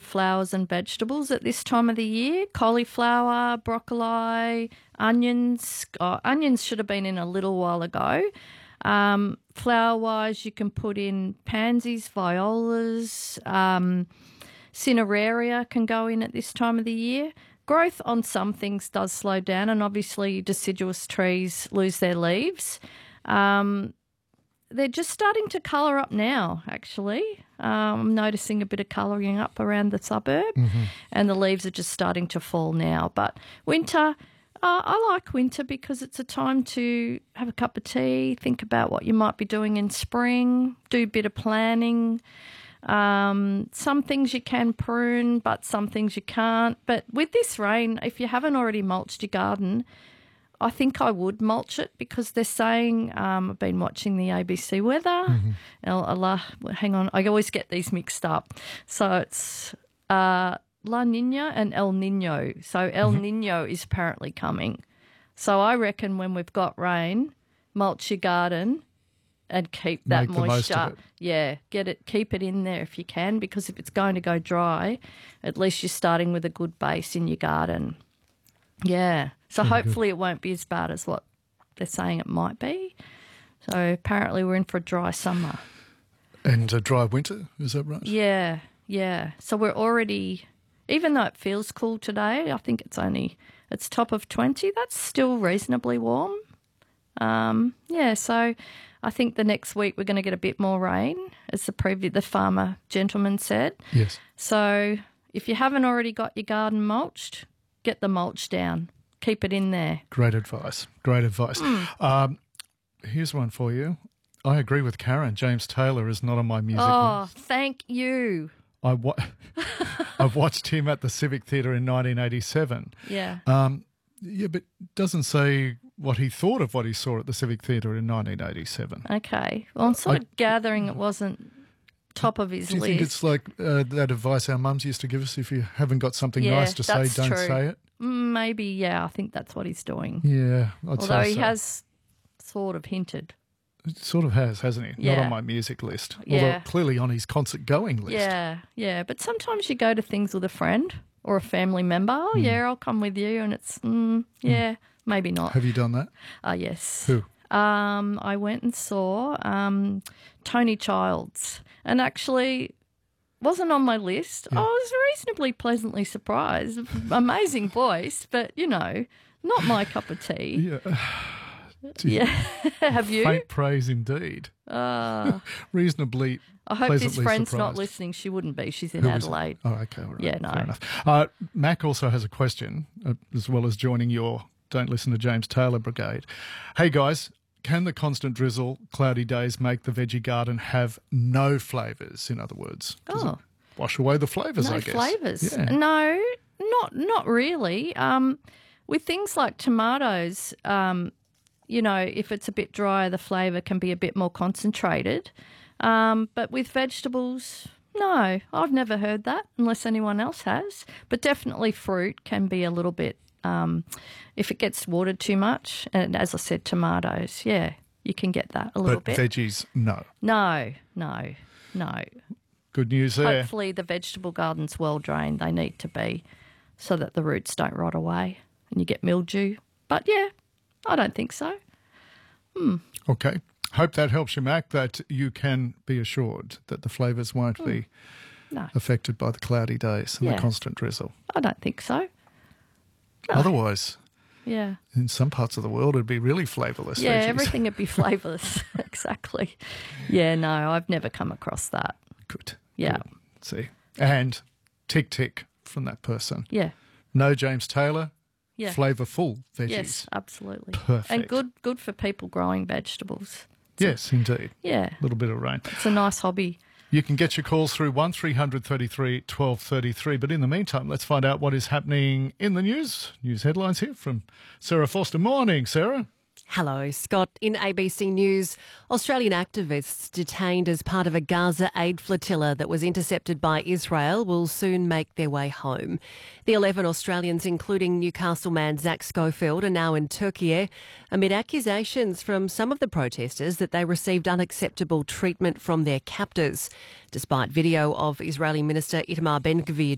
flowers and vegetables at this time of the year. Cauliflower, broccoli, onions. Oh, onions should have been in a little while ago. Flower-wise, you can put in pansies, violas, cineraria can go in at this time of the year. Growth on some things does slow down, and obviously deciduous trees lose their leaves. They're just starting to colour up now, actually. I'm noticing a bit of colouring up around the suburb, and the leaves are just starting to fall now. But winter, I like winter because it's a time to have a cup of tea, think about what you might be doing in spring, do a bit of planning. Some things you can prune, but some things you can't. But with this rain, if you haven't already mulched your garden, I think I would mulch it because they're saying, I've been watching the ABC weather. Hang on, I always get these mixed up. So it's La Nina and El Nino. So El Nino is apparently coming. So I reckon when we've got rain, mulch your garden and keep that Make the most moisture. of it. Yeah, keep it in there if you can, because if it's going to go dry, at least you're starting with a good base in your garden. Yeah. So hopefully it won't be as bad as what they're saying it might be. So apparently we're in for a dry summer. And a dry winter, is that right? Yeah, yeah. So we're already, even though it feels cool today, I think it's top of 20. That's still reasonably warm. Yeah, so I think the next week we're going to get a bit more rain, as the farmer gentleman said. Yes. So if you haven't already got your garden mulched, get the mulch down. Keep it in there. Great advice. Great advice. Here's one for you. I agree with Karen. James Taylor is not on my music list. Thank you. I've watched him at the Civic Theatre in 1987. Yeah. Yeah, but doesn't say what he thought of what he saw at the Civic Theatre in 1987. Okay. Well, I'm sort of gathering it wasn't top of his Do you list. think it's like that advice our mums used to give us, if you haven't got something nice to say, don't say it? Maybe, yeah, I think that's what he's doing. Yeah, I'd Although say he so. has sort of hinted. It sort of has, hasn't he? Yeah. Not on my music list. Yeah. Although clearly on his concert-going list. Yeah, yeah. But sometimes you go to things with a friend or a family member. Oh, yeah, I'll come with you. And it's, yeah, maybe not. Have you done that? Yes. Who? I went and saw Tony Childs, and actually wasn't on my list. Yeah. I was reasonably pleasantly surprised. Amazing voice, but, not my cup of tea. Yeah. Yeah. Have you? Faint praise indeed. Reasonably I hope this pleasantly friend's not surprised. listening. She wouldn't be. She's in Who is it? Adelaide. Oh, okay. All right. Yeah, no. Fair enough. Mac also has a question, as well as joining your Don't Listen to James Taylor brigade. Hey, guys, can the constant drizzle, cloudy days make the veggie garden have no flavours, in other words? Does it wash away the flavours, I guess? No flavours. Yeah. No, not really. With things like tomatoes, if it's a bit drier, the flavour can be a bit more concentrated. But with vegetables, no, I've never heard that unless anyone else has. But definitely fruit can be a little bit, if it gets watered too much. And as I said, tomatoes, yeah, you can get that a little But bit. veggies, no. No. Good news there. Hopefully the vegetable garden's well drained. They need to be, so that the roots don't rot away and you get mildew. But yeah, I don't think so. Okay. Hope that helps you, Mac, that you can be assured that the flavours won't be affected by the cloudy days and the constant drizzle. I don't think so. No. Otherwise, Yeah. in some parts of the world, it'd be really flavourless. Yeah, veggies. everything would be flavourless. Exactly. Yeah, no, I've never come across that. Good. Yeah. Good. See. And tick from that person. Yeah. No James Taylor. Yeah. Flavourful veggies. Yes, absolutely. Perfect. And good for people growing vegetables. Yes, indeed. Yeah. A little bit of rain. It's a nice hobby. You can get your calls through 1300 33 1233. But in the meantime, let's find out what is happening in the news. News headlines here from Sarah Foster. Morning, Sarah. Hello, Scott. In ABC News, Australian activists detained as part of a Gaza aid flotilla that was intercepted by Israel will soon make their way home. The 11 Australians, including Newcastle man Zach Schofield, are now in Turkey amid accusations from some of the protesters that they received unacceptable treatment from their captors. Despite video of Israeli Minister Itamar Ben-Gvir